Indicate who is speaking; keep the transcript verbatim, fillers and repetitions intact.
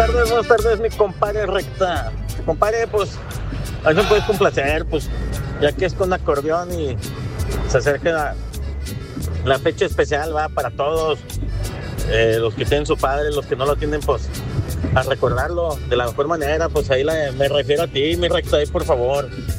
Speaker 1: tardes, buenas tardes, mi compadre Recta. Compadre, pues, a mí me puedes complacer, pues, ya que es con acordeón y se acerca la, la fecha especial, va, para todos. Eh, los que tienen su padre, los que no lo tienen, pues, a recordarlo de la mejor manera, pues ahí la, me refiero a ti, mi Recta, ahí por favor.